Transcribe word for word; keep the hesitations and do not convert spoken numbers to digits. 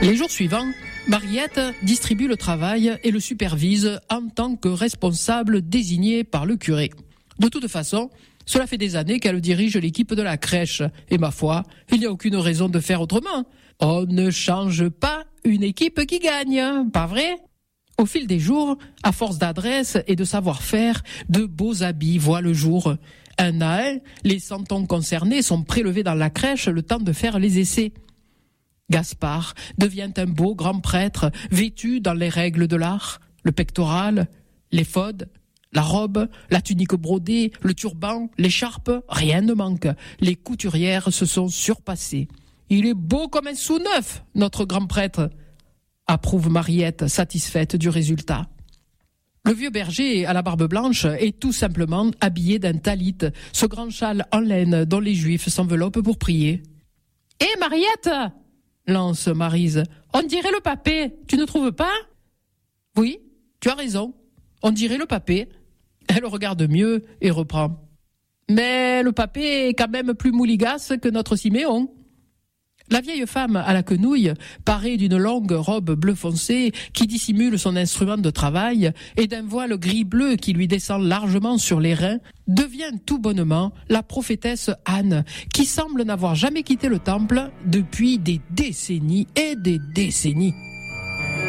Les jours suivants, Mariette distribue le travail et le supervise en tant que responsable désigné par le curé. De toute façon, cela fait des années qu'elle dirige l'équipe de la crèche. Et ma foi, il n'y a aucune raison de faire autrement. On ne change pas une équipe qui gagne, pas vrai ? Au fil des jours, à force d'adresse et de savoir-faire, de beaux habits voient le jour. Un à un, les santons concernés sont prélevés dans la crèche le temps de faire les essais. Gaspard devient un beau grand prêtre vêtu dans les règles de l'art. Le pectoral, l'éphode, la robe, la tunique brodée, le turban, l'écharpe, rien ne manque. Les couturières se sont surpassées. Il est beau comme un sous-neuf, notre grand prêtre, approuve Mariette, satisfaite du résultat. Le vieux berger à la barbe blanche est tout simplement habillé d'un talit, ce grand châle en laine dont les juifs s'enveloppent pour prier. « Hé, Mariette !» lance Maryse. « On dirait le papé, tu ne trouves pas ?»« Oui, tu as raison, on dirait le papé. » Elle regarde mieux et reprend. « Mais le papé est quand même plus mouligasse que notre Siméon. » La vieille femme à la quenouille, parée d'une longue robe bleu foncé qui dissimule son instrument de travail et d'un voile gris-bleu qui lui descend largement sur les reins, devient tout bonnement la prophétesse Anne, qui semble n'avoir jamais quitté le temple depuis des décennies et des décennies.